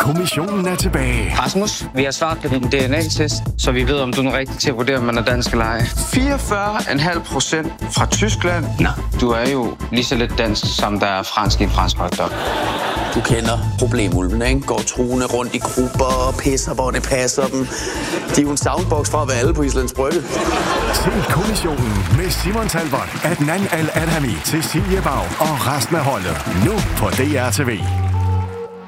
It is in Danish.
Kommissionen er tilbage. Rasmus, vi har svaret på din DNA-test, så vi ved, om du er rigtig til at vurdere, om man er dansk eller ej. 44,5% fra Tyskland. Nå, du er jo lige så lidt dansk, som der er fransk i en fransk hotdog. Du kender problemulvene, ikke? Går truende rundt i grupper og pisser, hvor det passer dem. De er jo en soundbox fra at være alle på Islands Brygge. Se Kommissionen med Simon Talbot, Adnan Al-Adhami, Cecilie Bag og resten af holdet. Nu på DR TV.